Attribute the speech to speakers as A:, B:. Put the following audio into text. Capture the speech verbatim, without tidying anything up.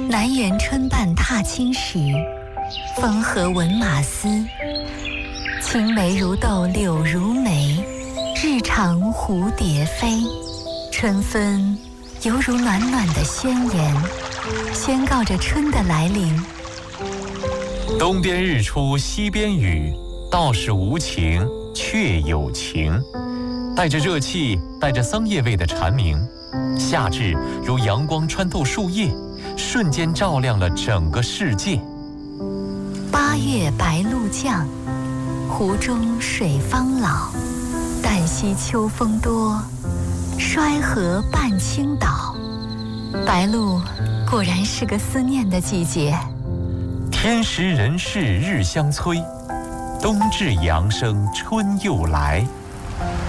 A: 南园春半踏青时，风和闻马嘶。青梅如豆柳如眉，日长蝴蝶飞。春分犹如暖暖的宣言，宣告着春的来临。
B: 东边日出西边雨，道是无晴却有晴。带着热气，带着桑叶味的蝉鸣，夏至如阳光穿透树叶，瞬间照亮了整个世界。
A: 八月白露降，湖中水方老。旦夕秋风多，衰河半倾倒。白露果然是个思念的季节。
B: 天时人事日相催，冬至阳生春又来。